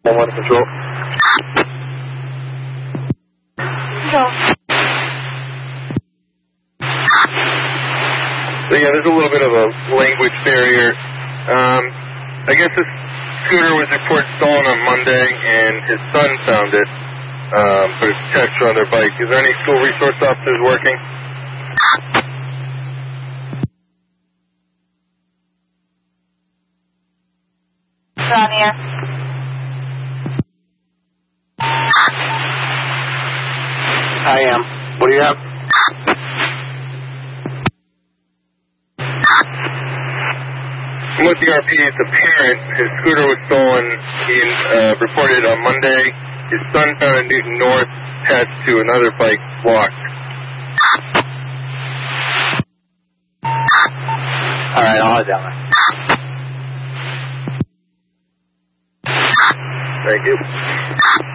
1 control. Control. So yeah, there's a little bit of a language barrier. I guess this scooter was reported stolen on Monday, and his son found it, but it's attached on their bike. Is there any school resource officers working? Sonia. I am. What do you have? From what the RP is apparent, his scooter was stolen. He reported on Monday. His son found in Newton North attached to another bike blocked. All right, I'll head down there. Thank you.